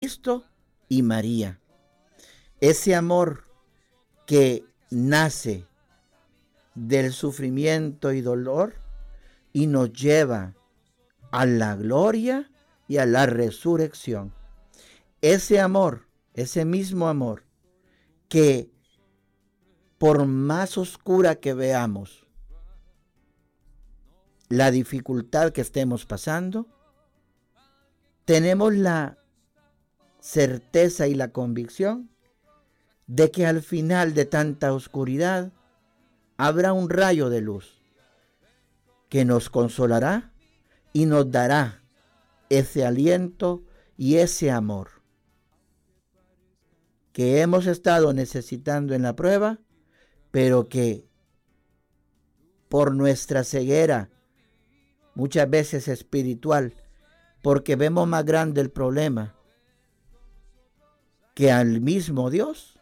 Jesucristo y María. Ese amor que nace del sufrimiento y dolor y nos lleva a la gloria y a la resurrección. Ese amor, ese mismo amor que por más oscura que veamos la dificultad que estemos pasando, tenemos la certeza y la convicción de que al final de tanta oscuridad habrá un rayo de luz que nos consolará y nos dará ese aliento y ese amor que hemos estado necesitando en la prueba, pero que por nuestra ceguera, muchas veces espiritual, porque vemos más grande el problema que al mismo Dios,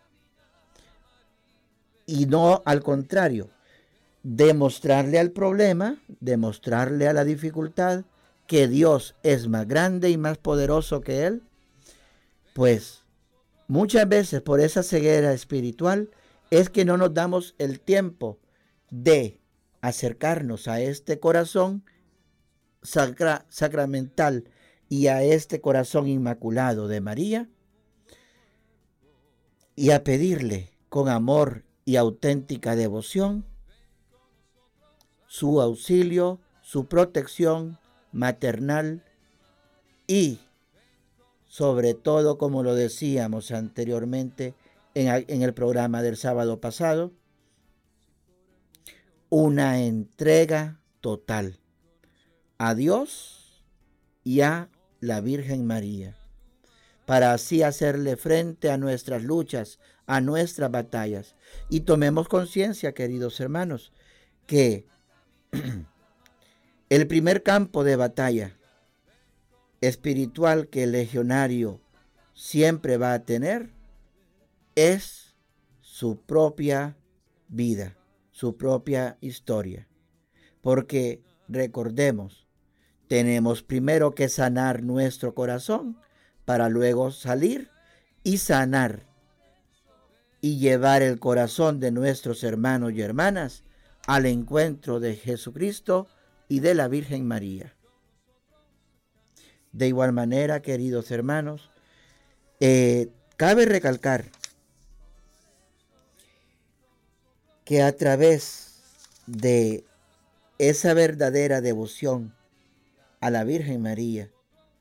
y no al contrario, demostrarle al problema, demostrarle a la dificultad que Dios es más grande y más poderoso que él, pues muchas veces por esa ceguera espiritual es que no nos damos el tiempo de acercarnos a este corazón sacramental y a este corazón inmaculado de María y a pedirle con amor y auténtica devoción su auxilio, su protección maternal y sobre todo, como lo decíamos anteriormente en el programa del sábado pasado, una entrega total a Dios y a la Virgen María, para así hacerle frente a nuestras luchas, a nuestras batallas. Y tomemos conciencia, queridos hermanos, que el primer campo de batalla espiritual que el legionario siempre va a tener es su propia vida, su propia historia. Porque recordemos, tenemos primero que sanar nuestro corazón para luego salir y sanar y llevar el corazón de nuestros hermanos y hermanas al encuentro de Jesucristo y de la Virgen María. De igual manera, queridos hermanos, cabe recalcar que a través de esa verdadera devoción a la Virgen María,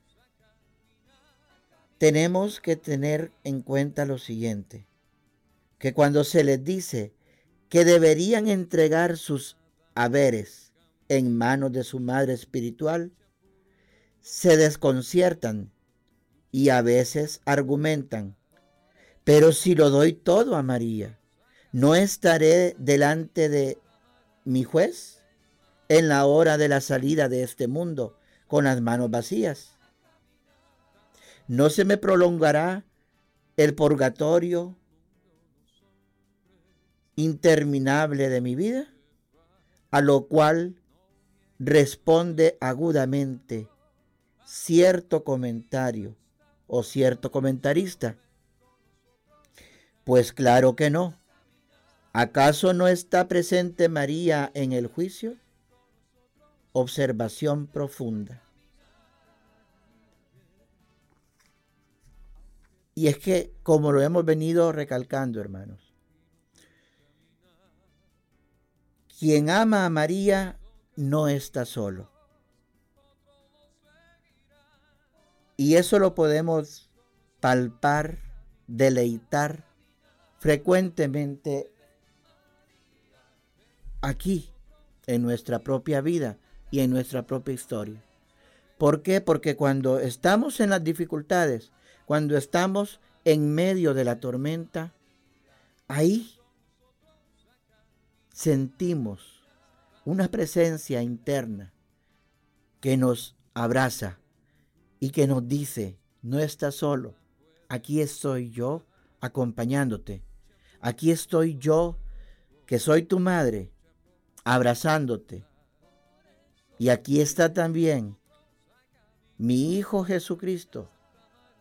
tenemos que tener en cuenta lo siguiente, que cuando se les dice que deberían entregar sus haberes en manos de su madre espiritual, se desconciertan y a veces argumentan, pero si lo doy todo a María, ¿no estaré delante de mi juez en la hora de la salida de este mundo con las manos vacías? ¿No se me prolongará el purgatorio interminable de mi vida? A lo cual responde agudamente cierto comentario o cierto comentarista. Pues claro que no. ¿Acaso no está presente María en el juicio? Observación profunda. Y es que, como lo hemos venido recalcando, hermanos, quien ama a María no está solo. Y eso lo podemos palpar, deleitar frecuentemente aquí, en nuestra propia vida y en nuestra propia historia. ¿Por qué? Porque cuando estamos en las dificultades, cuando estamos en medio de la tormenta, ahí sentimos una presencia interna que nos abraza y que nos dice, no estás solo, aquí estoy yo acompañándote, aquí estoy yo que soy tu madre, abrazándote, y aquí está también mi Hijo Jesucristo,